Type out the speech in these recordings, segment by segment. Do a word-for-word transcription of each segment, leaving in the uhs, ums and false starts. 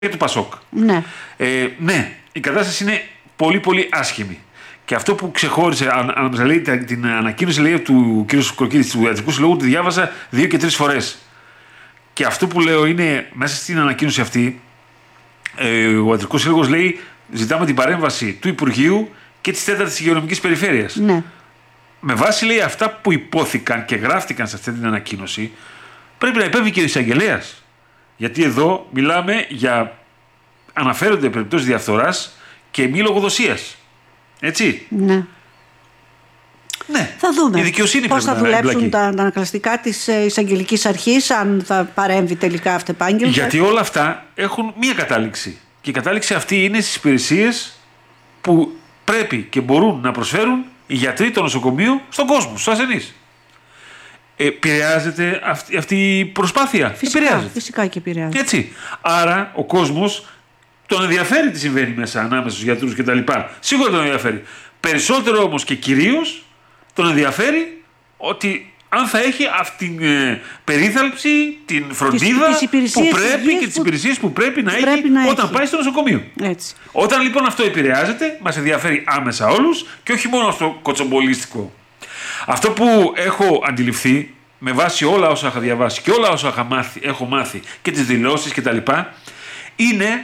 του Πασόκ. Ναι. Ε, ναι, η κατάσταση είναι πολύ πολύ άσχημη. Και αυτό που ξεχώρισε, ανάμεσα λέει, την ανακοίνωση λέει, του κ. Κροκίδη του Ιατρικού Συλλόγου, τη διάβασα δύο και τρεις φορές. Και αυτό που λέω είναι, μέσα στην ανακοίνωση αυτή, ε, ο Ιατρικός Σύλλογος λέει, ζητάμε την παρέμβαση του Υπουργείου και της τέταρτης υγειονομικής περιφέρειας. Ναι. Με βάση, λέει, αυτά που υπόθηκαν και γράφτηκαν σε αυτή την ανακοίνωση, πρέπει να επέμβει και ο εισαγγελέας. Γιατί εδώ μιλάμε για. Αναφέρονται περιπτώσεις διαφθοράς και μη λογοδοσίας. Έτσι. Ναι. Ναι. Θα δούμε Η δικαιοσύνη πώς θα πρέπει να δουλέψουν εμπλακεί. τα ανακλαστικά της εισαγγελικής αρχής, αν θα παρέμβει τελικά αυτεπάγγελτα. Γιατί όλα αυτά έχουν μία κατάληξη. Και η κατάληξη αυτή είναι στις υπηρεσίες που πρέπει και μπορούν να προσφέρουν οι γιατροί των νοσοκομείων στον κόσμο, στους ασθενείς. Ε, επηρεάζεται αυτή, αυτή η προσπάθεια. Φυσικά, φυσικά και επηρεάζεται. Έτσι. Άρα ο κόσμος τον ενδιαφέρει τι συμβαίνει μέσα ανάμεσα στους γιατρούς κτλ. Σίγουρα τον ενδιαφέρει. Περισσότερο όμως και κυρίως τον ενδιαφέρει ότι αν θα έχει αυτή την ε, περίθαλψη, την φροντίδα τις, τις που πρέπει και τις που... υπηρεσίες που πρέπει να πρέπει έχει να όταν έχει. πάει στο νοσοκομείο. Έτσι. Όταν λοιπόν αυτό επηρεάζεται, μας ενδιαφέρει άμεσα όλους και όχι μόνο στο κοτσομπολίστικο. Αυτό που έχω αντιληφθεί με βάση όλα όσα είχα διαβάσει και όλα όσα είχα μάθει, έχω μάθει και τις δηλώσεις κτλ. Είναι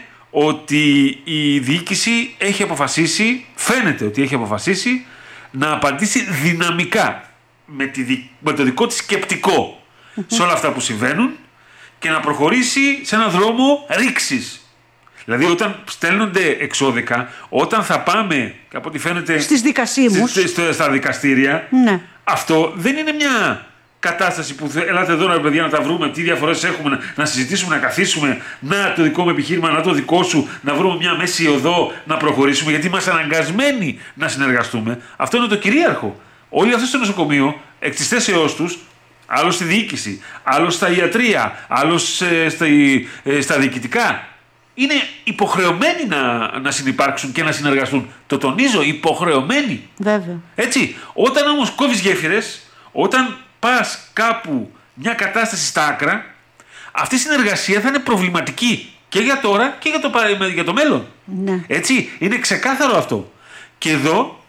ότι η διοίκηση έχει αποφασίσει, φαίνεται ότι έχει αποφασίσει να απαντήσει δυναμικά με, τη, με το δικό της σκεπτικό σε όλα αυτά που συμβαίνουν και να προχωρήσει σε έναν δρόμο ρήξης. Δηλαδή όταν στέλνονται εξώδικα, όταν θα πάμε, από ό,τι φαίνεται, στις δικασίμους, στις, στα δικαστήρια, ναι. Αυτό δεν είναι μια κατάσταση που ελάτε εδώ να παιδιά να τα βρούμε, τι διαφορές έχουμε, να, να συζητήσουμε, να καθίσουμε, να το δικό μου επιχείρημα, να το δικό σου, να βρούμε μια μέση οδό να προχωρήσουμε, γιατί είμαστε αναγκασμένοι να συνεργαστούμε. Αυτό είναι το κυρίαρχο. Όλοι αυτοί στο νοσοκομείο, εκ της θέσεώς τους, άλλο στη διοίκηση, άλλο στα ιατρεία, άλλο ε, στα, ε, στα διοικητικά, είναι υποχρεωμένοι να, να συνυπάρξουν και να συνεργαστούν. Το τονίζω, υποχρεωμένοι. Βέβαια. Έτσι. Όταν όμως κόβεις γέφυρες, όταν πας κάπου μια κατάσταση στα άκρα, αυτή η συνεργασία θα είναι προβληματική και για τώρα και για το, για το μέλλον. Ναι. Έτσι. Είναι ξεκάθαρο αυτό. Και εδώ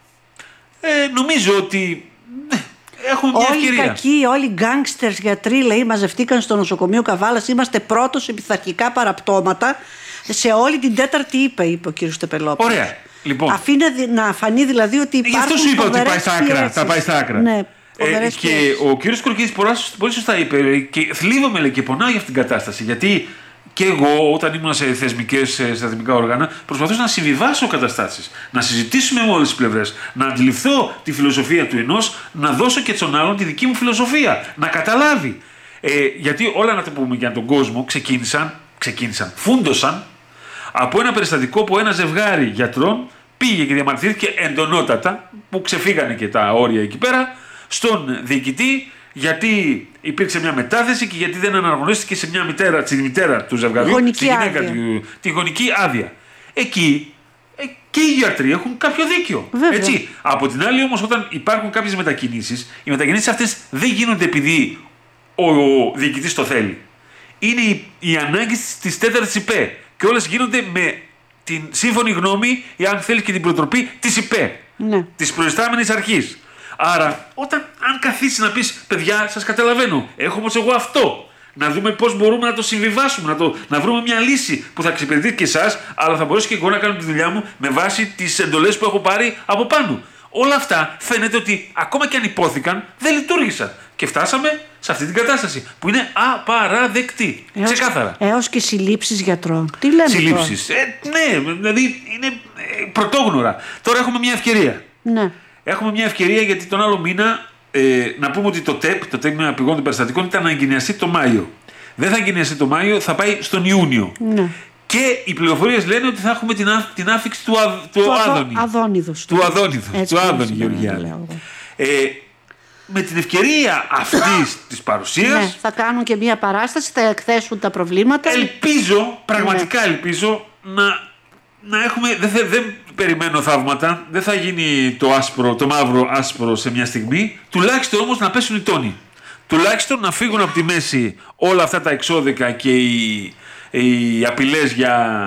ε, νομίζω ότι ναι, έχουμε μια όλοι ευκαιρία. Όλοι οι κακοί, όλοι οι γκάνγκστερς γιατροί, λέει, μαζευτήκαν στο νοσοκομείο Καβάλας. Είμαστε πρώτος σε πειθαρχικά παραπτώματα σε όλη την τέταρτη ύπε, είπε ο κ. Τεπελόπουλος. Ωραία. Λοιπόν. Αφήνει να φανεί δηλαδή ότι υπάρχουν. Γι' αυτό σου είπα ότι πάει στα άκρα. Θα πάει στα άκρα. Ναι, ε, και ο κ. Κορκίδης πολύ σωστά είπε, και θλίβομαι, λέει, και πονάω για αυτήν την κατάσταση. Γιατί και εγώ, όταν ήμουν σε θεσμικές, σε θεσμικά όργανα, προσπαθούσα να συμβιβάσω καταστάσεις. Να συζητήσουμε με όλες τις πλευρές. Να αντιληφθώ τη φιλοσοφία του ενός, να δώσω και στον άλλον τη δική μου φιλοσοφία. Να καταλάβει. Ε, γιατί όλα, να το πούμε για τον κόσμο, ξεκίνησαν, ξεκίνησαν φούντωσαν από ένα περιστατικό που ένα ζευγάρι γιατρών πήγε και διαμαρτυρήθηκε εντονότατα, που ξεφύγανε και τα όρια εκεί πέρα, στον διοικητή, γιατί υπήρξε μια μετάθεση και γιατί δεν αναγνωρίστηκε σε μια μητέρα, τη μητέρα του ζευγαριού, τη γυναίκα του, τη γονική άδεια. Εκεί ε, και οι γιατροί έχουν κάποιο δίκιο. Έτσι. Από την άλλη όμως, όταν υπάρχουν κάποιες μετακινήσεις, οι μετακινήσεις αυτές δεν γίνονται επειδή ο, ο διοικητής το θέλει. Είναι η, η ανάγκη της τέταρτης ΥΠΕ. Και όλες γίνονται με την σύμφωνη γνώμη, ή αν θέλει και την προτροπή της ΥΠΕ, ναι. της προϊστάμενης αρχής. Άρα, όταν, αν καθίσεις να πεις, παιδιά, σας καταλαβαίνω, έχω όμως εγώ αυτό, να δούμε πώς μπορούμε να το συμβιβάσουμε, να, το, να βρούμε μια λύση που θα εξυπηρετεί και εσάς, αλλά θα μπορέσω και εγώ να κάνω τη δουλειά μου με βάση τις εντολές που έχω πάρει από πάνω. Όλα αυτά φαίνεται ότι ακόμα και αν υπόθηκαν, δεν λειτουργήσαν. Και φτάσαμε σε αυτή την κατάσταση που είναι απαραδεκτή. Έως, ξεκάθαρα. Έως και συλλήψεις γιατρών. Τι λέμε Συλλήψεις. Ε, ναι, δηλαδή είναι ε, πρωτόγνωρα. Τώρα έχουμε μια ευκαιρία. Ναι. Έχουμε μια ευκαιρία γιατί τον άλλο μήνα ε, να πούμε ότι το ΤΕΠ, το Τμήμα Πηγών των Περιστατικών, ήταν να εγκαινιαστεί το Μάιο. Δεν θα εγκαινιαστεί το Μάιο, θα πάει στον Ιούνιο. Ναι. Και οι πληροφορίες λένε ότι θα έχουμε την, α, την άφηξη του, α, του, του Άδωνη. Αδόνιδος. Του Αδόνιδος. Του Άδωνη Γεωργιάδη. Ε, με την ευκαιρία αυτής της παρουσίας. Ναι, θα κάνουν και μια παράσταση, θα εκθέσουν τα προβλήματα. Ελπίζω, πραγματικά ναι. ελπίζω να, να έχουμε. Δεν, δεν, δεν περιμένω θαύματα. Δεν θα γίνει το, άσπρο, το μαύρο άσπρο σε μια στιγμή. Τουλάχιστον όμως να πέσουν οι τόνοι. Τουλάχιστον να φύγουν από τη μέση όλα αυτά τα εξώδικα και οι οι απειλές για